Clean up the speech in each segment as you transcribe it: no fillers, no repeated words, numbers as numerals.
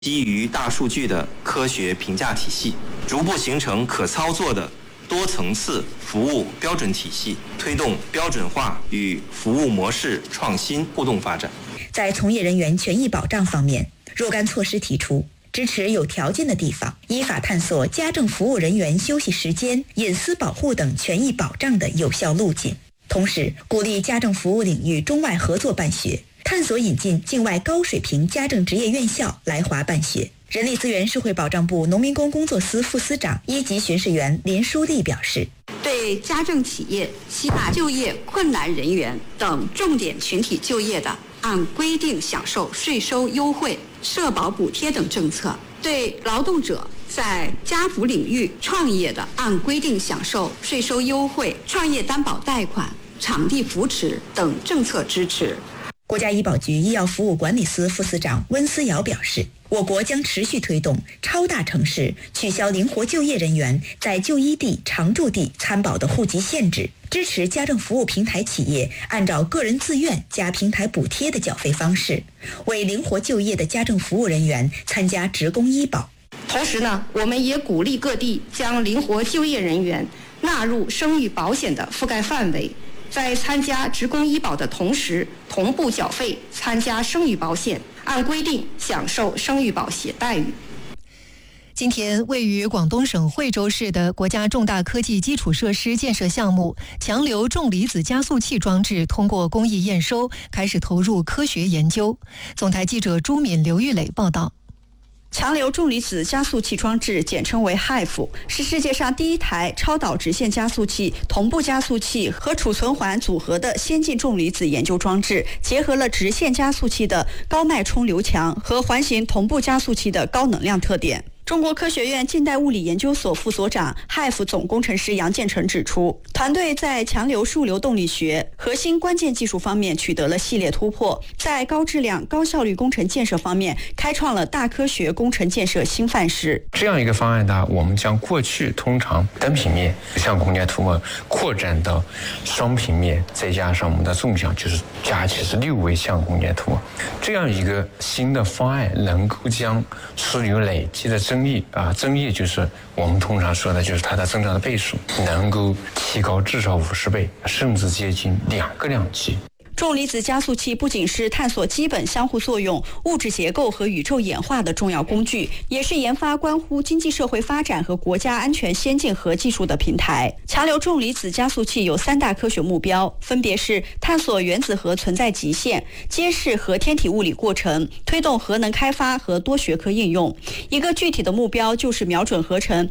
基于大数据的科学评价体系，逐步形成可操作的多层次服务标准体系，推动标准化与服务模式创新互动发展。 在从业人员权益保障方面，若干措施提出，支持有条件的地方依法探索家政服务人员休息时间、隐私保护等权益保障的有效路径，同时鼓励家政服务领域中外合作办学，探索引进境外高水平家政职业院校来华办学。人力资源社会保障部农民工工作司副司长、一级巡视员林书丽表示， 对家政企业吸纳就业困难人员等重点群体就业的，按规定享受税收优惠、社保补贴等政策；对劳动者在家扶领域创业的，按规定享受税收优惠、创业担保贷款、场地扶持等政策支持。 国家医保局医药服务管理司副司长温思瑶表示，我国将持续推动超大城市取消灵活就业人员在就医地、常住地参保的户籍限制，支持家政服务平台企业按照个人自愿加平台补贴的缴费方式，为灵活就业的家政服务人员参加职工医保。 同时呢，我们也鼓励各地将灵活就业人员纳入生育保险的覆盖范围，在参加职工医保的同时，同步缴费参加生育保险，按规定享受生育保险待遇。 今天，位于广东省惠州市的国家重大科技基础设施建设项目强流重离子加速器装置通过工艺验收，开始投入科学研究。总台记者朱敏、刘玉磊报道。 强流重离子加速器装置简称为 HIFE， 是世界上第一台超导直线加速器、同步加速器和储存环组合的先进重离子研究装置，结合了直线加速器的高脉冲流强和环形同步加速器的高能量特点。中国科学院近代物理研究所副所长、HIFE 总工程师杨建成指出，团队在强流数流动力学核心关键技术方面取得了系列突破，在高质量、高效率工程建设方面开创了大科学工程建设新范式。 这样一个方案呢，我们将过去通常单平面向空间突破扩展到双平面，再加上我们的纵向，就是加起是6维向空间突破。这样一个新的方案能够将枢纽累积的增益就是我们通常说的就是它的增长的倍数能够提高至少50倍，甚至接近2个量级。 重离子加速器不仅是探索基本相互作用、物质结构和宇宙演化的重要工具，也是研发关乎经济社会发展和国家安全先进核技术的平台。强流重离子加速器有3大科学目标，分别是探索原子核存在极限、揭示核天体物理过程、推动核能开发和多学科应用。一个具体的目标就是瞄准合成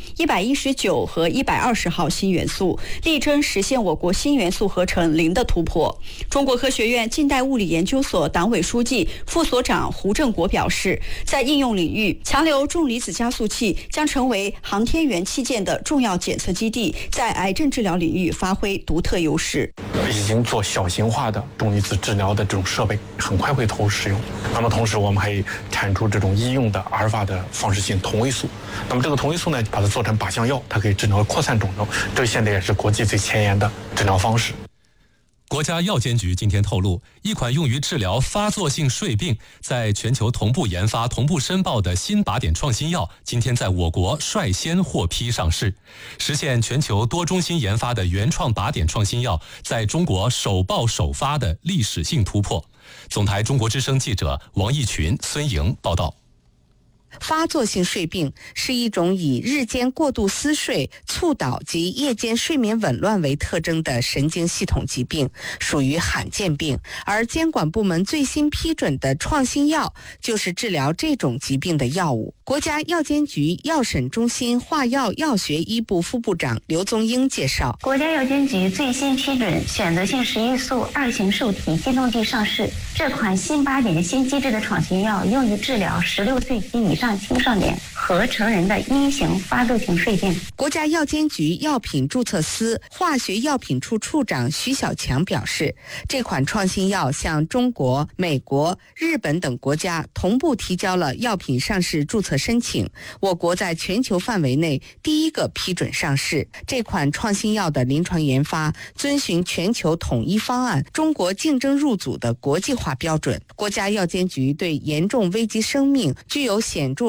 119和120号新元素，力争实现我国新元素合成0的突破。中国科学院近代物理研究所党委书记、副所长胡正国表示，在应用领域，强流重离子加速器将成为航天员器件的重要检测基地，在癌症治疗领域发挥独特优势。 已经做小型化的重离子治疗的这种设备，很快会投入使用。那么同时，我们还产出这种医用的阿尔法的放射性同位素。那么这个同位素呢，把它做成靶向药，它可以治疗扩散肿瘤，这现在也是国际最前沿的治疗方式。 国家药监局今天透露，一款用于治疗发作性睡病、在全球同步研发、同步申报的新靶点创新药，今天在我国率先获批上市，实现全球多中心研发的原创靶点创新药在中国首报首发的历史性突破。总台中国之声记者王义群、孙莹报道。 发作性睡病是一种以日间过度思睡、猝倒及夜间睡眠紊乱为特征的神经系统疾病，属于罕见病。而监管部门最新批准的创新药就是治疗这种疾病的药物。国家药监局药审中心化药药学一部副部长刘宗英介绍， 国家药监局最新批准选择性食欲素2型受体激动剂上市。这款新靶点新机制的创新药用于治疗16岁及以上青少年和成人的一型发作性肺病。 国家药监局药品注册司化学药品处处长徐小强表示，这款创新药向中国、美国、日本等国家同步提交了药品上市注册申请，我国在全球范围内第一个批准上市。这款创新药的临床研发遵循全球统一方案、中国竞争入组的国际化标准。国家药监局对严重危及生命、具有显著